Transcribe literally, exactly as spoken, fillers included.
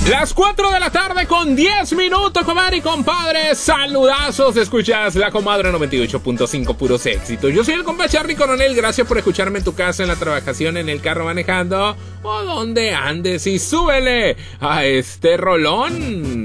Las cuatro de la tarde con diez minutos, comadre y compadre. Saludazos, escuchas La Comadre noventa y ocho punto cinco, puros éxitos. Yo soy el compa Charly Coronel. Gracias por escucharme en tu casa, en la trabajación, en el carro manejando o donde andes. Y súbele a este rolón.